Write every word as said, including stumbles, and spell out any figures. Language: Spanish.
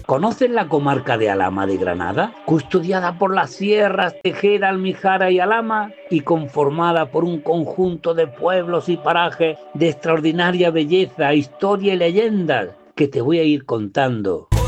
¿Conoces la comarca de Alhama de Granada? Custodiada por las sierras Tejera, Almijara y Alhama y conformada por un conjunto de pueblos y parajes de extraordinaria belleza, historia y leyendas que te voy a ir contando.